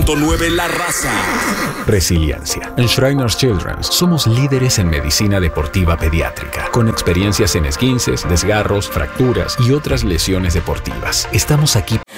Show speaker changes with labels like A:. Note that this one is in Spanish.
A: 100.9 La Raza.
B: Resiliencia. En Shriners Children's somos líderes en medicina deportiva pediátrica, con experiencias en esguinces, desgarros, fracturas y otras lesiones deportivas. Estamos aquí